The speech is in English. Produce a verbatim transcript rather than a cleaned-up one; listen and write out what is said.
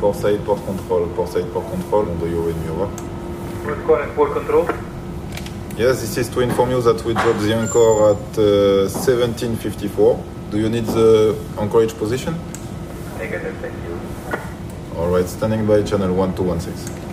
Port side, port control, port side, port control. Do you read me over? Route call and port control. Yes, this is to inform you that we dropped the anchor at uh, seventeen fifty-four. Do you need the anchorage position? Negative, thank you. All right, standing by channel one two one six.